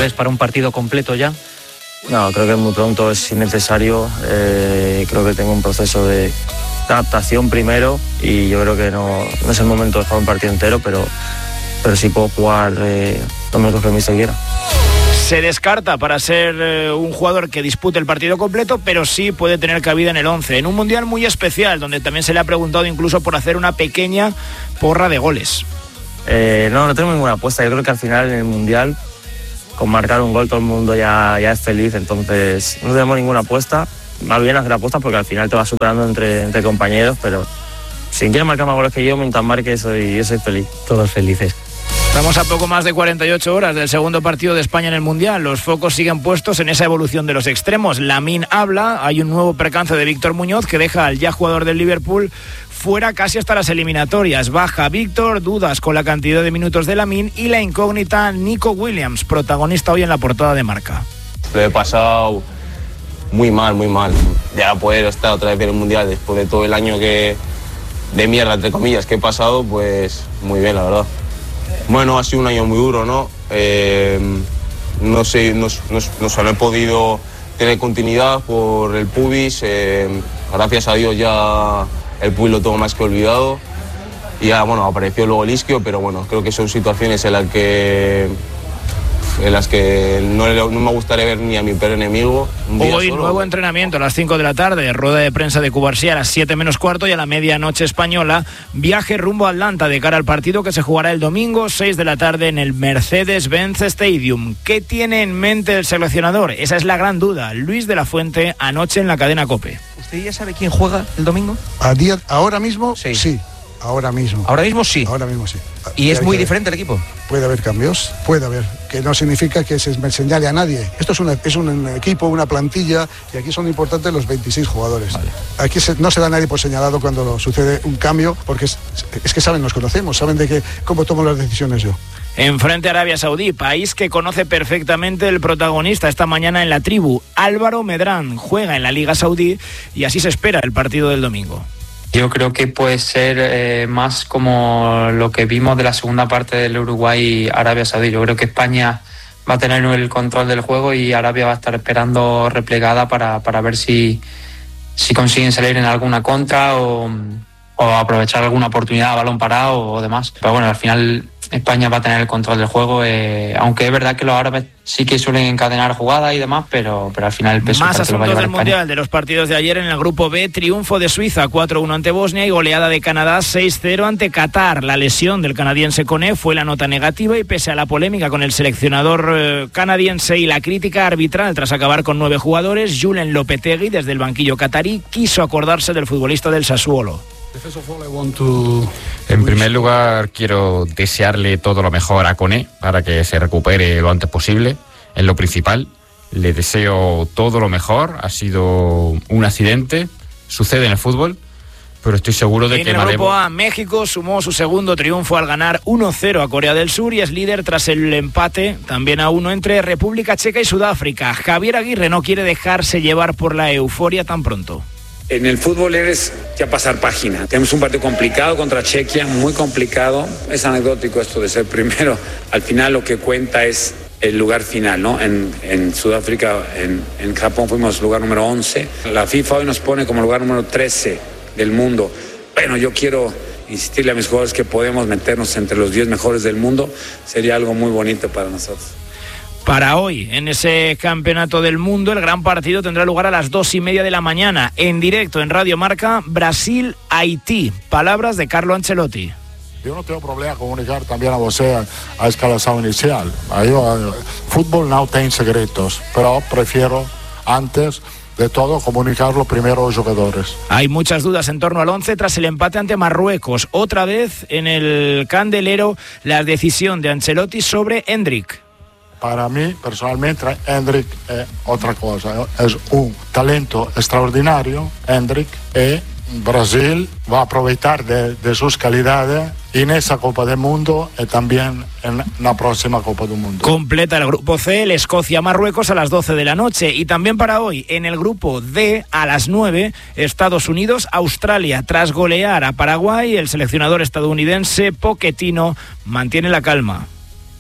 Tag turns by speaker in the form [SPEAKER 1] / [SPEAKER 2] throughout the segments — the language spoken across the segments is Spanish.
[SPEAKER 1] ves para un partido completo ya?
[SPEAKER 2] No, creo que es muy pronto, es innecesario. Creo que tengo un proceso de adaptación primero y yo creo que no es el momento de jugar un partido entero, pero sí puedo jugar los minutos que el míster quiera.
[SPEAKER 3] Se descarta para ser un jugador que dispute el partido completo, pero sí puede tener cabida en el 11, en un mundial muy especial, donde también se le ha preguntado incluso por hacer una pequeña porra de goles.
[SPEAKER 2] No tengo ninguna apuesta. Yo creo que al final en el mundial, con marcar un gol todo el mundo ya es feliz, entonces no tenemos ninguna apuesta. Más bien hacer apuestas porque al final te vas superando entre compañeros, pero si quieres marcar más goles que yo, mientras marque, yo soy feliz.
[SPEAKER 1] Todos felices.
[SPEAKER 3] Estamos a poco más de 48 horas del segundo partido de España en el Mundial. Los focos siguen puestos en esa evolución de los extremos. Lamine habla, hay un nuevo percance de Víctor Muñoz que deja al ya jugador del Liverpool fuera casi hasta las eliminatorias. Baja Víctor, dudas con la cantidad de minutos de Lamine y la incógnita Nico Williams, protagonista hoy en la portada de Marca.
[SPEAKER 4] Lo he pasado muy mal. Ya poder estar otra vez en el Mundial después de todo el año de mierda, entre comillas, que he pasado, pues muy bien, la verdad. Bueno, ha sido un año muy duro, ¿no? No sé, no he podido tener continuidad por el pubis. Gracias a Dios ya el pubis lo tengo más que olvidado. Y ya, bueno, apareció luego el isquio, pero bueno, creo que son situaciones en las que no me gustaría ver ni a mi peor enemigo.
[SPEAKER 3] Hoy nuevo entrenamiento a las 5 de la tarde, rueda de prensa de Cubarsí a las 7 menos cuarto y a la medianoche española, viaje rumbo a Atlanta de cara al partido que se jugará el domingo 6 de la tarde en el Mercedes-Benz Stadium. ¿Qué tiene en mente el seleccionador? Esa es la gran duda. Luis de la Fuente anoche en la cadena COPE.
[SPEAKER 5] ¿Usted ya sabe quién juega el domingo?
[SPEAKER 6] ¿Ahora mismo? Sí. Ahora mismo sí.
[SPEAKER 5] ¿Y es muy diferente el equipo?
[SPEAKER 6] Puede haber cambios, que no significa que se me señale a nadie. Esto es un equipo, una plantilla, y aquí son importantes los 26 jugadores. Vale. Aquí no se da nadie por señalado cuando sucede un cambio, porque es que saben, nos conocemos, saben cómo tomo las decisiones yo.
[SPEAKER 3] Enfrente a Arabia Saudí, país que conoce perfectamente el protagonista esta mañana en la tribu. Álvaro Medrán juega en la Liga Saudí y así se espera el partido del domingo.
[SPEAKER 7] Yo creo que puede ser más como lo que vimos de la segunda parte del Uruguay-Arabia Saudí. Yo creo que España va a tener el control del juego y Arabia va a estar esperando replegada para ver si consiguen salir en alguna contra o aprovechar alguna oportunidad a balón parado o demás. Pero bueno, al final España va a tener el control del juego, aunque es verdad que los árabes sí que suelen encadenar jugadas y demás, pero al final el peso
[SPEAKER 3] más
[SPEAKER 7] lo va a llevar
[SPEAKER 3] del
[SPEAKER 7] España.
[SPEAKER 3] Mundial de los partidos de ayer en el grupo B, triunfo de Suiza 4-1 ante Bosnia y goleada de Canadá 6-0 ante Qatar. La lesión del canadiense Koné fue la nota negativa y pese a la polémica con el seleccionador canadiense y la crítica arbitral tras acabar con 9 jugadores, Julen Lopetegui desde el banquillo catarí quiso acordarse del futbolista del Sassuolo.
[SPEAKER 8] En primer lugar, quiero desearle todo lo mejor a Koné para que se recupere lo antes posible. Es lo principal. Le deseo todo lo mejor. Ha sido un accidente. Sucede en el fútbol. Pero estoy seguro de que
[SPEAKER 3] en el grupo A, México sumó su segundo triunfo al ganar 1-0 a Corea del Sur y es líder tras el empate también a 1 entre República Checa y Sudáfrica. Javier Aguirre no quiere dejarse llevar por la euforia tan pronto.
[SPEAKER 9] En el fútbol eres ya pasar página. Tenemos un partido complicado contra Chequia, muy complicado. Es anecdótico esto de ser primero. Al final lo que cuenta es el lugar final, ¿no? En Sudáfrica, en Japón fuimos lugar número 11. La FIFA hoy nos pone como lugar número 13 del mundo. Bueno, yo quiero insistirle a mis jugadores que podemos meternos entre los 10 mejores del mundo. Sería algo muy bonito para nosotros.
[SPEAKER 3] Para hoy, en ese campeonato del mundo, el gran partido tendrá lugar a las 2:30 de la mañana, en directo en Radio Marca, Brasil-Haití. Palabras de Carlo Ancelotti.
[SPEAKER 10] Yo no tengo problema comunicar también a usted a escalación inicial. Fútbol no tiene secretos, pero prefiero antes de todo comunicarlo primero a los jugadores.
[SPEAKER 3] Hay muchas dudas en torno al 11 tras el empate ante Marruecos. Otra vez en el candelero la decisión de Ancelotti sobre Endrick.
[SPEAKER 10] Para mí, personalmente, Endrick es otra cosa. Es un talento extraordinario, Endrick, y Brasil va a aprovechar de sus calidades en esa Copa del Mundo y también en la próxima Copa del Mundo.
[SPEAKER 3] Completa el grupo C, el Escocia-Marruecos a las 12 de la noche. Y también para hoy, en el grupo D, a las 9, Estados Unidos-Australia. Tras golear a Paraguay, el seleccionador estadounidense Pochettino mantiene la calma.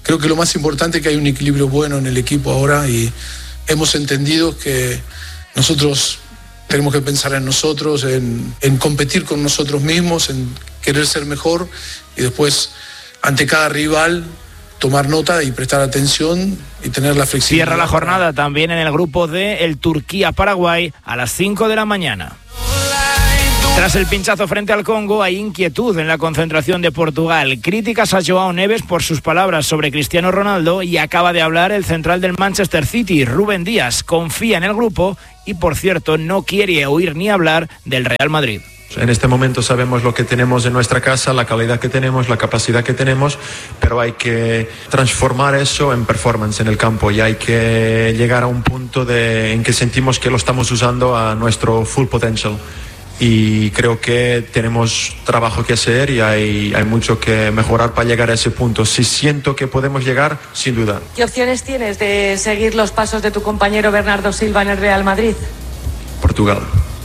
[SPEAKER 11] Creo que lo más importante es que hay un equilibrio bueno en el equipo ahora y hemos entendido que nosotros tenemos que pensar en nosotros, en competir con nosotros mismos, en querer ser mejor y después ante cada rival tomar nota y prestar atención y tener la flexibilidad.
[SPEAKER 3] Cierra la jornada también en el grupo D el Turquía-Paraguay a las 5 de la mañana. Tras el pinchazo frente al Congo hay inquietud en la concentración de Portugal. Críticas a Joao Neves por sus palabras sobre Cristiano Ronaldo y acaba de hablar el central del Manchester City, Rúben Díaz. Confía en el grupo y, por cierto, no quiere oír ni hablar del Real Madrid.
[SPEAKER 12] En este momento sabemos lo que tenemos en nuestra casa, la calidad que tenemos, la capacidad que tenemos, pero hay que transformar eso en performance en el campo y hay que llegar a un punto en que sentimos que lo estamos usando a nuestro full potential. Y creo que tenemos trabajo que hacer y hay mucho que mejorar para llegar a ese punto. Si siento que podemos llegar, sin duda.
[SPEAKER 13] ¿Qué opciones tienes de seguir los pasos de tu compañero Bernardo Silva en el Real Madrid?
[SPEAKER 12] Portugal.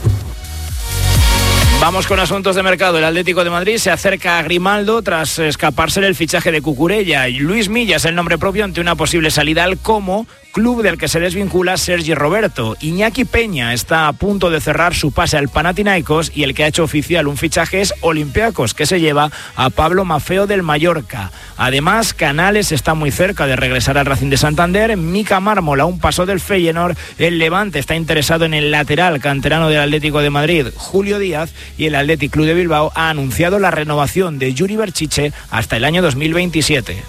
[SPEAKER 3] Vamos con asuntos de mercado. El Atlético de Madrid se acerca a Grimaldo tras escaparse el fichaje de Cucurella. Y Luis Milla es el nombre propio ante una posible salida al Como, club del que se desvincula Sergi Roberto. Iñaki Peña está a punto de cerrar su pase al Panathinaikos y el que ha hecho oficial un fichaje es Olympiacos, que se lleva a Pablo Maffeo del Mallorca. Además, Canales está muy cerca de regresar al Racing de Santander. Mika Mármol a un paso del Feyenoord. El Levante está interesado en el lateral canterano del Atlético de Madrid, Julio Díaz, y el Athletic Club de Bilbao ha anunciado la renovación de Yuri Berchiche hasta el año 2027.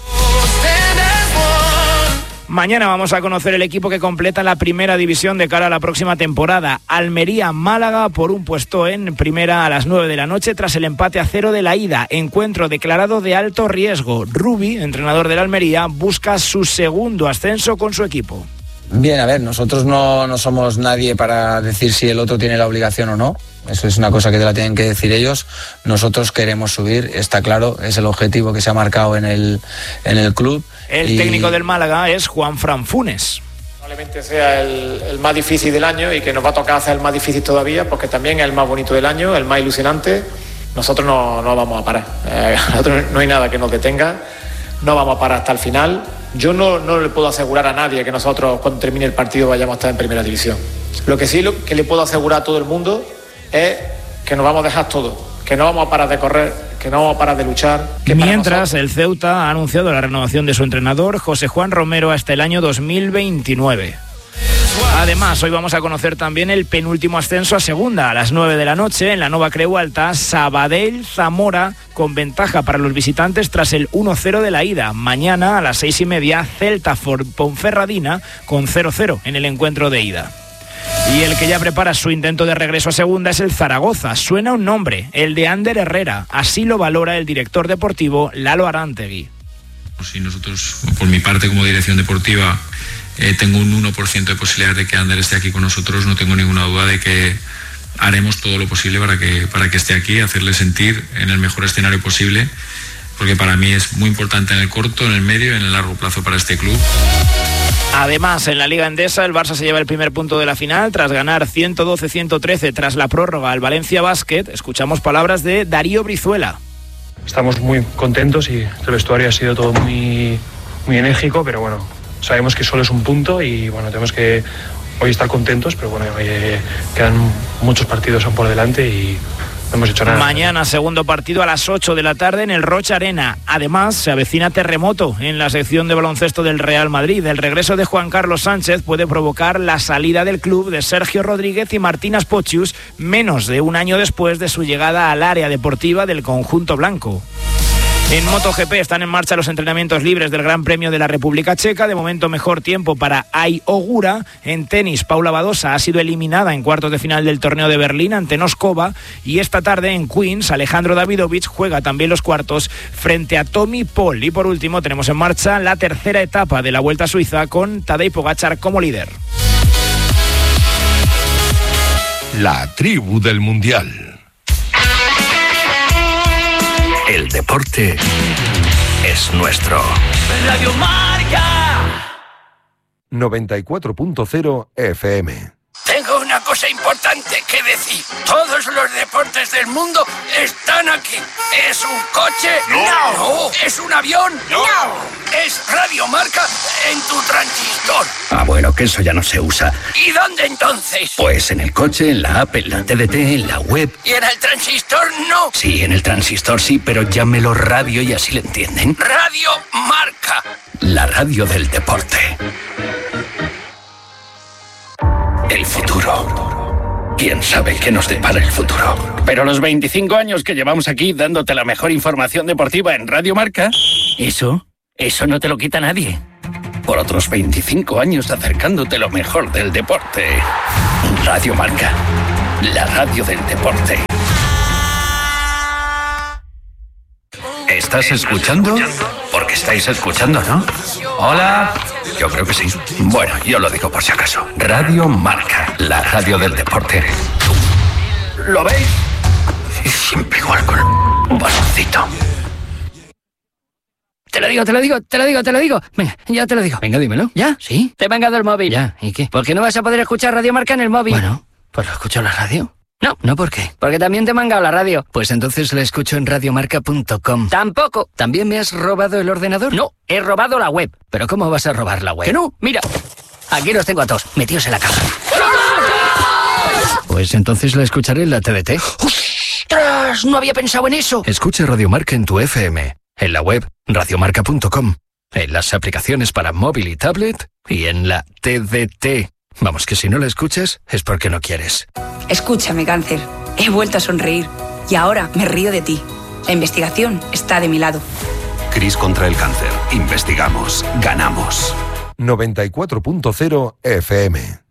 [SPEAKER 3] Mañana vamos a conocer el equipo que completa la primera división de cara a la próxima temporada. Almería-Málaga por un puesto en primera a las 9 de la noche tras el empate a 0 de la ida. Encuentro declarado de alto riesgo. Rubi, entrenador del Almería, busca su segundo ascenso con su equipo.
[SPEAKER 14] Bien, a ver, nosotros no somos nadie para decir si el otro tiene la obligación o no. Eso es una cosa que te la tienen que decir ellos. Nosotros queremos subir, está claro, es el objetivo que se ha marcado en el club.
[SPEAKER 3] El técnico del Málaga es Juanfran Funes.
[SPEAKER 15] Probablemente sea el más difícil del año y que nos va a tocar hacer el más difícil todavía porque también es el más bonito del año, el más ilusionante. Nosotros no vamos a parar. Nosotros no hay nada que nos detenga. No vamos a parar hasta el final. Yo no le puedo asegurar a nadie que nosotros cuando termine el partido vayamos a estar en primera división. Lo que sí que le puedo asegurar a todo el mundo es que nos vamos a dejar todo, que no vamos a parar de correr, que no vamos a parar de luchar.
[SPEAKER 3] Mientras, el Ceuta ha anunciado la renovación de su entrenador, José Juan Romero, hasta el año 2029. Además, hoy vamos a conocer también el penúltimo ascenso a segunda. A las 9 de la noche, en la Nova Creu Alta, Sabadell-Zamora, con ventaja para los visitantes tras el 1-0 de la ida. Mañana, a las 6:30, Celta-Ponferradina, con 0-0 en el encuentro de ida. Y el que ya prepara su intento de regreso a segunda es el Zaragoza. Suena un nombre, el de Ander Herrera. Así lo valora el director deportivo Lalo Arantegui.
[SPEAKER 16] Si nosotros, por mi parte como dirección deportiva, tengo un 1% de posibilidad de que Ander esté aquí con nosotros, no tengo ninguna duda de que haremos todo lo posible para que esté aquí, hacerle sentir en el mejor escenario posible, porque para mí es muy importante en el corto, en el medio y en el largo plazo para este club.
[SPEAKER 3] Además, en la Liga Endesa, el Barça se lleva el primer punto de la final tras ganar 112-113 tras la prórroga al Valencia Basket. Escuchamos palabras de Darío Brizuela.
[SPEAKER 17] Estamos muy contentos y el vestuario ha sido todo muy enérgico, pero bueno, sabemos que solo es un punto y bueno, tenemos que hoy estar contentos, pero bueno, quedan muchos partidos por delante y no hemos hecho nada.
[SPEAKER 3] Mañana, segundo partido a las 8 de la tarde en el Rocha Arena. Además, se avecina terremoto en la sección de baloncesto del Real Madrid. El regreso de Juan Carlos Sánchez puede provocar la salida del club de Sergio Rodríguez y Martín Aspochius menos de un año después de su llegada al área deportiva del conjunto blanco. En MotoGP están en marcha los entrenamientos libres del Gran Premio de la República Checa. De momento, mejor tiempo para Ai Ogura. En tenis, Paula Badosa ha sido eliminada en cuartos de final del torneo de Berlín ante Noskova. Y esta tarde en Queens, Alejandro Davidovich juega también los cuartos frente a Tommy Paul. Y por último, tenemos en marcha la tercera etapa de la Vuelta a Suiza con Tadej Pogačar como líder.
[SPEAKER 18] La tribu del Mundial. El deporte es nuestro.
[SPEAKER 19] Radio Marca
[SPEAKER 18] 94.0 FM.
[SPEAKER 19] Tengo una cosa cosa importante que decir. Todos los deportes del mundo están aquí. ¿Es un coche? No. ¿Es un avión? No. ¿Es Radio Marca en tu transistor?
[SPEAKER 18] Ah, bueno, que eso ya no se usa.
[SPEAKER 19] ¿Y dónde entonces?
[SPEAKER 18] Pues en el coche, en la app, en la TDT, en la web.
[SPEAKER 19] ¿Y en el transistor no?
[SPEAKER 18] Sí, en el transistor sí, pero llámelo radio y así le entienden.
[SPEAKER 19] Radio Marca.
[SPEAKER 18] La radio del deporte. El futuro. ¿Quién sabe qué nos depara el futuro? Pero los 25 años que llevamos aquí dándote la mejor información deportiva en Radio Marca, eso no te lo quita nadie. Por otros 25 años acercándote lo mejor del deporte. Radio Marca, la radio del deporte. ¿Estás escuchando? Porque estáis escuchando, ¿no? Hola. Yo creo que sí. Bueno, yo lo digo por si acaso. Radio Marca, la radio del deporte. ¿Lo veis? Siempre igual con un baloncito.
[SPEAKER 20] Te lo digo. Venga, ya te lo digo. Venga, dímelo. ¿Ya? ¿Sí? Te he mangado el móvil. ¿Ya? ¿Y qué? ¿Por qué no vas a poder escuchar Radio Marca en el móvil? Bueno, pues lo escucho en la radio. No, ¿por qué? Porque también te he mangado la radio. Pues entonces la escucho en radiomarca.com. Tampoco. ¿También me has robado el ordenador? No, he robado la web. ¿Pero cómo vas a robar la web? Que no, mira. Aquí los tengo a todos, metidos en la caja. Pues entonces la escucharé en la TDT. ¡Ostras! No había pensado en eso. Escucha Radio Marca en tu FM, en la web radiomarca.com, en las aplicaciones para móvil y tablet y en la TDT. Vamos, que si no la escuchas es porque no quieres.
[SPEAKER 21] Escúchame, cáncer. He vuelto a sonreír y ahora me río de ti. La investigación está de mi lado.
[SPEAKER 18] CRIS contra el cáncer. Investigamos. Ganamos.
[SPEAKER 22] 94.0 FM.